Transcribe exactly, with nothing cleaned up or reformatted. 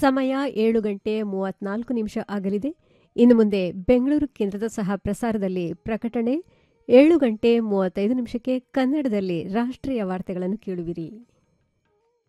ಸಮಯ ಏಳು ಗಂಟೆ ಮೂವತ್ನಾಲ್ಕು ನಿಮಿಷ ಆಗಲಿದೆ. ಇನ್ನು ಮುಂದೆ ಬೆಂಗಳೂರು ಕೇಂದ್ರದ ಸಹ ಪ್ರಸಾರದಲ್ಲಿ ಪ್ರಕಟಣೆ. ಏಳು ಗಂಟೆ ಮೂವತ್ತೈದು ನಿಮಿಷಕ್ಕೆ ಕನ್ನಡದಲ್ಲಿ ರಾಷ್ಟ್ರೀಯ ವಾರ್ತೆಗಳನ್ನು ಕೇಳುವಿರಿ.